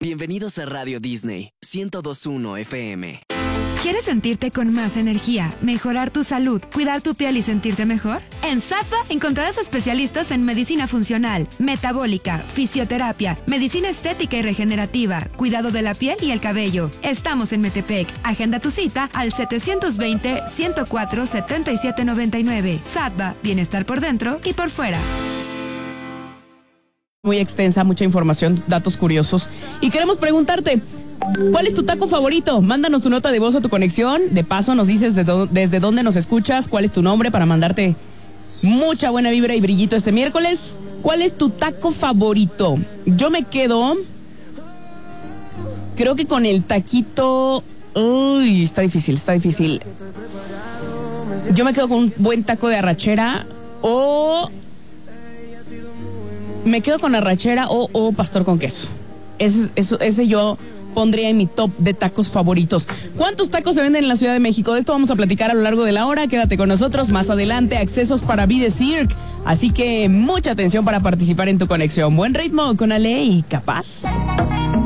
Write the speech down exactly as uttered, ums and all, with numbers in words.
Bienvenidos a Radio Disney ciento dos punto uno F M. ¿Quieres sentirte con más energía, mejorar tu salud, cuidar tu piel y sentirte mejor? En Sadva encontrarás especialistas en medicina funcional, metabólica, fisioterapia, medicina estética y regenerativa, cuidado de la piel y el cabello. Estamos en Metepec. Agenda tu cita al setecientos veinte, ciento cuatro, setenta y siete noventa y nueve. Sadva, bienestar por dentro y por fuera. Muy extensa, mucha información, datos curiosos. Y queremos preguntarte, ¿cuál es tu taco favorito? Mándanos tu nota de voz a tu conexión. De paso nos dices de do- desde dónde nos escuchas, cuál es tu nombre para mandarte mucha buena vibra y brillito este miércoles. ¿Cuál es tu taco favorito? Yo me quedo, creo que con el taquito... Uy, está difícil, está difícil. Yo me quedo con un buen taco de arrachera o... Me quedo con arrachera o, o pastor con queso. Ese, eso, ese yo pondría en mi top de tacos favoritos. ¿Cuántos tacos se venden en la Ciudad de México? De esto vamos a platicar a lo largo de la hora. Quédate con nosotros. Más adelante, accesos para Vide Cirque. Así que mucha atención para participar en tu conexión. Buen ritmo con Ale y Capaz.